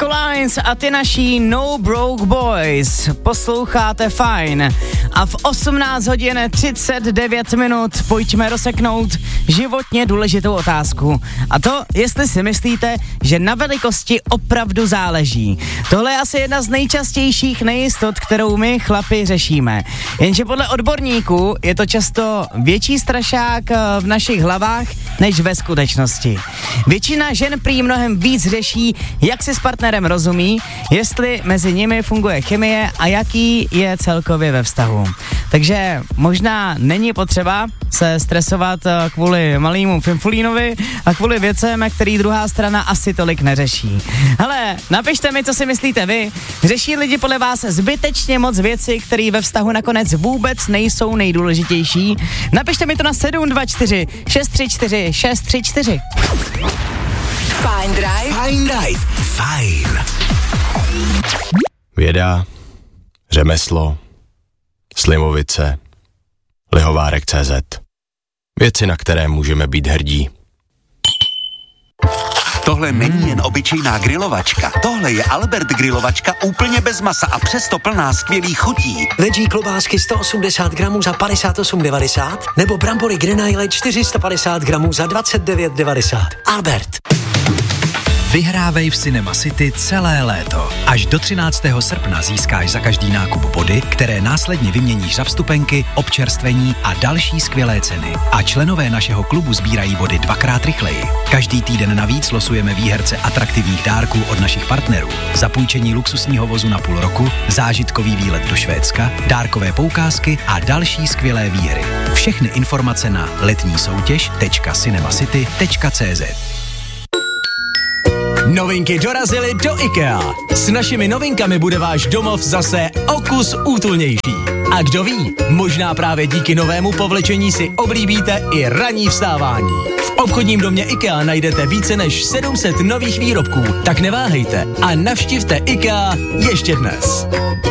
Lines a ty naší No Broke Boys. Posloucháte Fajn. A v 18 hodin 39 minut pojďme rozseknout životně důležitou otázku. A to, jestli si myslíte, že na velikosti opravdu záleží. Tohle je asi jedna z nejčastějších nejistot, kterou my chlapi řešíme. Jenže podle odborníků je to často větší strašák v našich hlavách, než ve skutečnosti. Většina žen prý mnohem víc řeší, jak si s partnerem rozumí, jestli mezi nimi funguje chemie a jaký je celkově ve vztahu. Takže možná není potřeba se stresovat kvůli malému Fimfulínovi a kvůli věcem, který druhá strana asi tolik neřeší. Hele, napište mi, co si myslíte vy. Řeší lidi podle vás zbytečně moc věci, které ve vztahu nakonec vůbec nejsou nejdůležitější? Napište mi to na 724 634 634. Fajn Drive. Fajn Drive. Fajn. Věda, řemeslo, Slimovice, Lihovárek.cz. Věci, na které můžeme být hrdí. Tohle není jen obyčejná grilovačka. Tohle je Albert grilovačka úplně bez masa a přesto plná skvělých chutí. Veggie klobásky 180 gramů za 58,90 nebo brambory Grenaille 450 gramů za 29,90. Albert. Vyhrávej v Cinema City celé léto. Až do 13. srpna získáš za každý nákup body, které následně vyměníš za vstupenky, občerstvení a další skvělé ceny. A členové našeho klubu sbírají body 2x rychleji. Každý týden navíc losujeme výherce atraktivních dárků od našich partnerů. Zapůjčení luxusního vozu na půl roku, zážitkový výlet do Švédska, dárkové poukázky a další skvělé výhry. Všechny informace na letnísoutěž.cinemacity.cz. Novinky dorazily do IKEA. S našimi novinkami bude váš domov zase o kus útulnější. A kdo ví, možná právě díky novému povlečení si oblíbíte i ranní vstávání. V obchodním domě IKEA najdete více než 700 nových výrobků, tak neváhejte a navštivte IKEA ještě dnes.